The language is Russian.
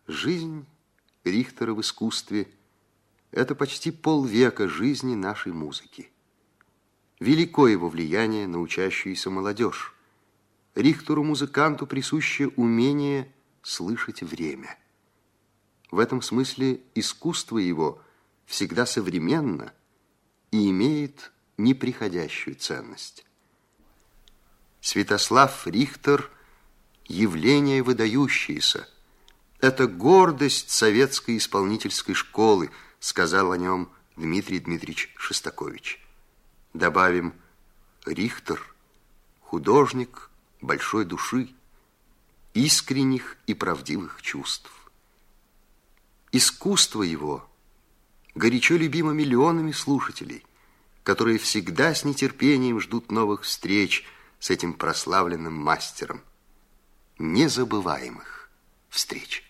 Жизнь Рихтера в искусстве – это почти полвека жизни нашей музыки. Велико его влияние на учащуюся молодежь. Рихтеру-музыканту присуще умение слышать время. В этом смысле искусство его всегда современно и имеет неприходящую ценность. Святослав Рихтер – явление выдающееся. Это гордость советской исполнительской школы, сказал о нем Дмитрий Дмитриевич Шостакович. Добавим, Рихтер – художник большой души, искренних и правдивых чувств. Искусство его горячо любимо миллионами слушателей, которые всегда с нетерпением ждут новых встреч с этим прославленным мастером. Незабываемых встреч.